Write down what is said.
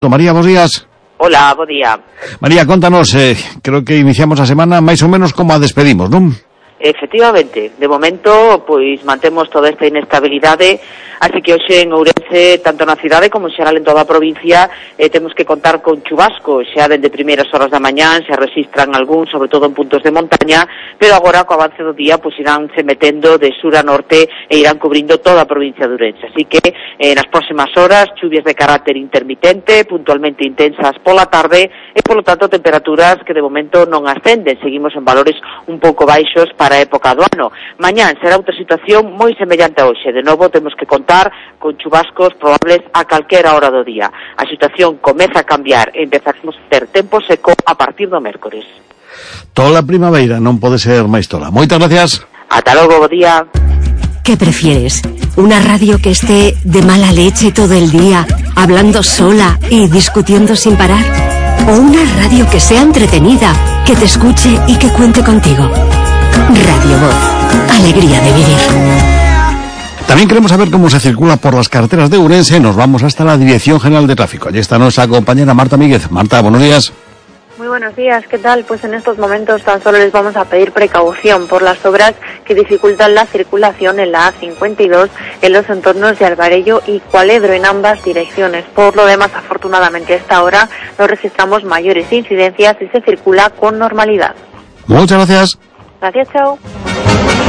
María, buenos días. Hola, bo día. María, contanos, creo que iniciamos a semana máis ou menos como a despedimos, non? Efectivamente, de momento, pois mantemos toda esta inestabilidade, así que hoxe en Ourense, tanto na cidade como en xeral en toda a provincia, temos que contar con chubascos, xa dende primeiras horas da mañán, se registran algún, sobre todo en puntos de montaña, pero agora, co avance do día, pois iránse metendo de sur a norte e irán cubrindo toda a provincia de Ourense, así que nas próximas horas, chuvias de carácter intermitente, puntualmente intensas pola tarde, e polo tanto temperaturas que de momento non ascenden, seguimos en valores un pouco baixos para a época do ano. Mañán será outra situación moi semellante a hoxe. De novo temos que contar con chubascos probables a calquera hora do día. A situación comeza a cambiar e empezaremos a ter tempo seco a partir do mércores. Tola primavera non pode ser máis tola. Moitas gracias. Ata logo, bo día. ¿Qué prefieres? ¿Una radio que esté de mala leche todo el día, hablando sola y discutiendo sin parar? ¿O una radio que sea entretenida, que te escuche y que cuente contigo? Radio Voz, alegría de vivir. También queremos saber cómo se circula por las carreteras de Ourense. Nos vamos hasta la Dirección General de Tráfico. Allí está nuestra compañera Marta Míguez. Marta, buenos días. Muy buenos días, ¿qué tal? Pues en estos momentos tan solo les vamos a pedir precaución por las obras que dificultan la circulación en la A52 en los entornos de Alvarello y Cualedro en ambas direcciones. Por lo demás, afortunadamente a esta hora no registramos mayores incidencias y se circula con normalidad. Muchas gracias. Gracias, chao.